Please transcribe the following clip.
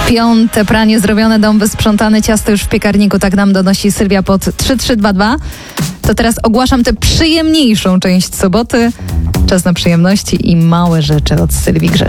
Piąte pranie zrobione, dom wysprzątany, ciasto już w piekarniku, tak nam donosi Sylwia pod 3322. To teraz ogłaszam tę przyjemniejszą część soboty. Czas na przyjemności i małe rzeczy od Sylwii Grzeszczak.